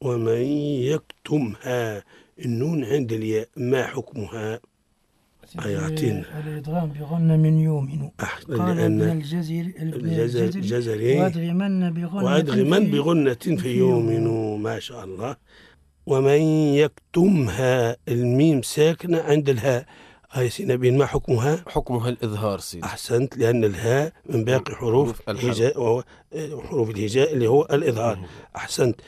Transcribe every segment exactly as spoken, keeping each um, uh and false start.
ومن يكتمها النون عند الياء ما حكمها؟ يعطينا الإدغام بغنة من يؤمن. قال ابن الجزر الجزري وأدغمن بغنة وأدغمن بغنة في يؤمن. ما شاء الله. ومن يكتمها الميم ساكنة عند الهاء. هاي سينبين ما حكمها؟ حكمها الإظهار سيدي. أحسنت، لأن الهاء من باقي حروف الهجاء، حروف الهجاء اللي هو الإظهار. أحسنت.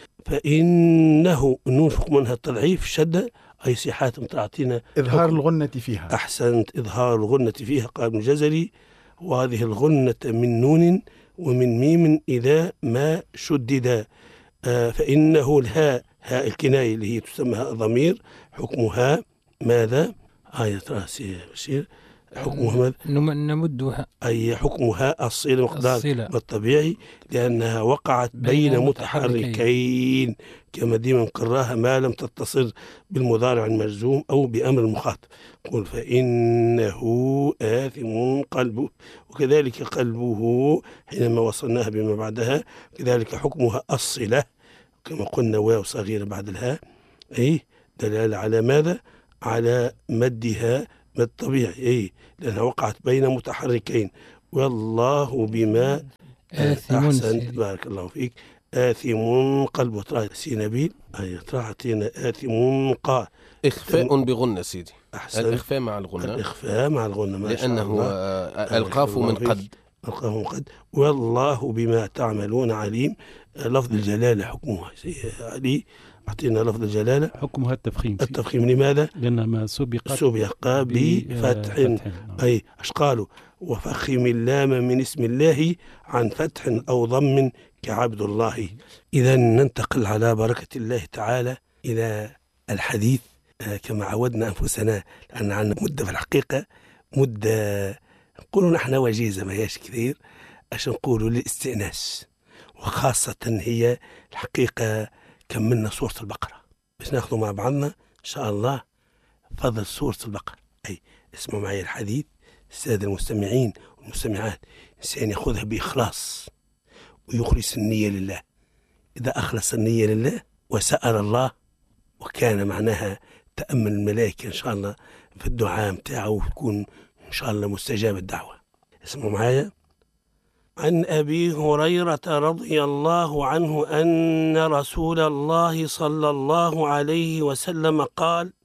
فإنه النون حكمها التضعيف شدة. أي صحات تعطينا إظهار الغنة فيها. أحسنت، إظهار الغنة فيها. قال ابن الجزري وهذه الغنة من نون ومن ميم إذا ما شددا. آه فإنه الهاء هاء الكناية اللي هي تسمى ضمير حكمها ماذا؟ آية راسية بشير حكمها ماذا؟ نمدها. أي حكمها الصلة مقدار الطبيعي، لأنها وقعت بين, بين متحركين, متحركين كما ديما قراها ما لم تتصل بالمضارع المجزوم أو بأمر المخاطب. قل فإنه آثم قلبه، وكذلك قلبه حينما وصلناها بما بعدها كذلك حكمها الصلة كما قلنا واو صغيرة بعد الهاء، أي دلالة على ماذا؟ على مدها مد طبيعي، أي لأنها وقعت بين متحركين. والله بما أحسنت بارك الله فيك. آثم قلبه ترى سينبيل أي تراعتين آثم قا إخفاء بغنة سيدي. أحسن. الإخفاء مع الغنة. الإخفاء مع الغنة ما شاء لأنه الله. القاف من قد. القاف من قد. والله بما تعملون عليم. لفظ الجلالة حكمها علي. أعطينا لفظ الجلالة حكمها التفخيم. التفخيم لماذا؟ لأنما سبق سبق بفتح. أي أشقاله وفخم اللام من اسم الله عن فتح أو ضم كعبد الله. إذا ننتقل على بركة الله تعالى إلى الحديث كما عودنا أنفسنا، لأن عندنا مدة في الحقيقة مدة نقولوا نحن وجيزة ما هيش كثير عشان نقولوا للاستئناس، وخاصة هي الحقيقة كملنا سورة البقرة بس ناخذوا مع بعضنا إن شاء الله فضل سورة البقرة. أي اسمعوا معي الحديث السادة المستمعين والمستمعات، إنسان يأخذها بإخلاص ويخلص النية لله. إذا أخلص النية لله وسأل الله وكان معناها تأمل الملائكة إن شاء الله في الدعاء متاعه وتكون إن شاء الله مستجاب الدعوة. اسمعوا معايا. عن أبي هريرة رضي الله عنه أن رسول الله صلى الله عليه وسلم قال: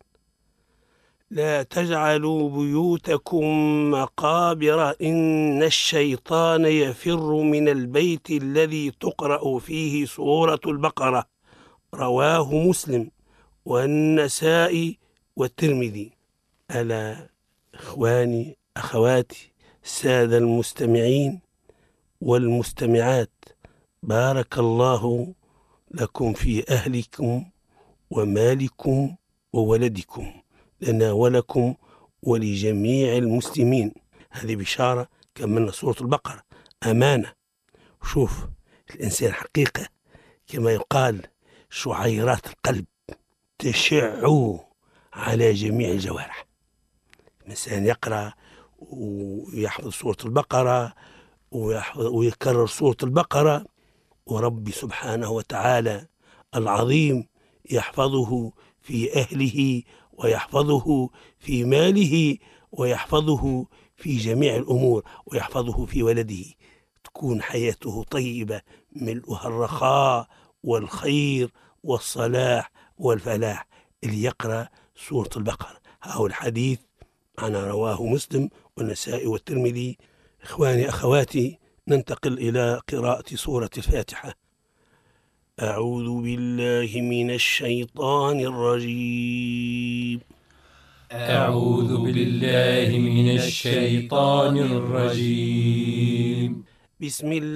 لا تجعلوا بيوتكم مقابر إن الشيطان يفر من البيت الذي تقرأ فيه سورة البقرة. رواه مسلم والنسائي والترمذي. ألا إخواني أخواتي السادة المستمعين والمستمعات، بارك الله لكم في أهلكم ومالكم وولدكم لنا ولكم ولجميع المسلمين. هذه بشارة كملنا سورة البقرة أمانة. شوف الإنسان حقيقة كما يقال شعيرات القلب تشع على جميع الجوارح. الإنسان يقرأ ويحفظ سورة البقرة ويكرر سورة البقرة، وربي سبحانه وتعالى العظيم يحفظه في أهله ويحفظه في ماله ويحفظه في جميع الأمور ويحفظه في ولده. تكون حياته طيبة ملؤها الرخاء والخير والصلاح والفلاح. اللي يقرأ سورة البقرة. هاو الحديث معنا رواه مسلم والنسائي والترمذي. إخواني أخواتي ننتقل إلى قراءة سورة الفاتحة. أعوذ بالله من الشيطان الرجيم. أعوذ بالله من الشيطان الرجيم. بسم الله